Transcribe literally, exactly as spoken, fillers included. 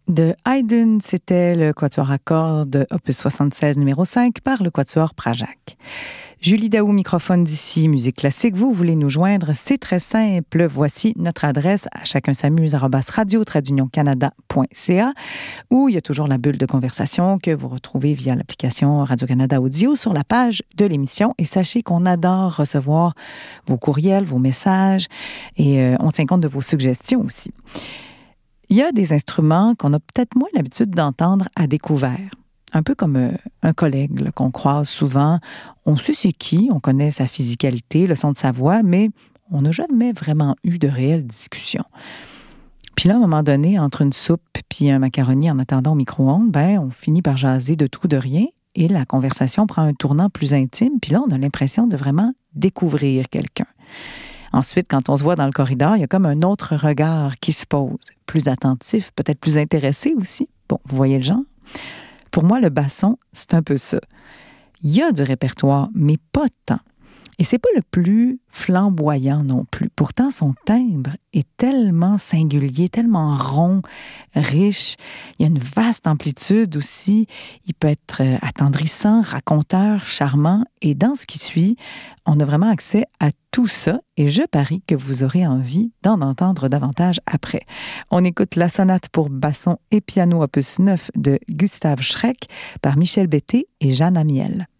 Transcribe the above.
De Haydn, c'était le quatuor à cordes opus soixante-seize numéro cinq par le quatuor Prajac. Julie Daou, microphone d'ici, musique classique. Vous voulez nous joindre, c'est très simple. Voici notre adresse à chacun s'amuse arobase radio trait d'union canada point c a, où il y a toujours la bulle de conversation que vous retrouvez via l'application Radio-Canada Audio sur la page de l'émission. Et sachez qu'on adore recevoir vos courriels, vos messages, et euh, on tient compte de vos suggestions aussi. Il y a des instruments qu'on a peut-être moins l'habitude d'entendre à découvert. Un peu comme euh, un collègue là, qu'on croise souvent. On sait c'est qui, on connaît sa physicalité, le son de sa voix, mais on n'a jamais vraiment eu de réelle discussion. Puis là, à un moment donné, entre une soupe puis un macaroni en attendant au micro-ondes, ben, on finit par jaser de tout, de rien, et la conversation prend un tournant plus intime, puis là, on a l'impression de vraiment découvrir quelqu'un. Ensuite, quand on se voit dans le corridor, il y a comme un autre regard qui se pose, plus attentif, peut-être plus intéressé aussi. Bon, vous voyez le genre? Pour moi, le basson, c'est un peu ça. Il y a du répertoire, mais pas tant. Et c'est pas le plus flamboyant non plus. Pourtant, son timbre est tellement singulier, tellement rond, riche. Il y a une vaste amplitude aussi. Il peut être attendrissant, raconteur, charmant. Et dans ce qui suit, on a vraiment accès à tout ça. Et je parie que vous aurez envie d'en entendre davantage après. On écoute la sonate pour basson et piano opus neuf de Gustave Schreck par Michel Bété et Jeanne Amiel.